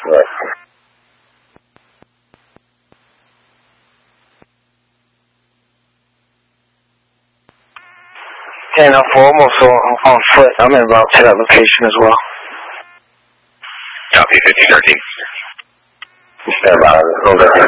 Right. 10-4, I'm also on foot. I'm in route to that location as well. Copy, 1513. Stand by.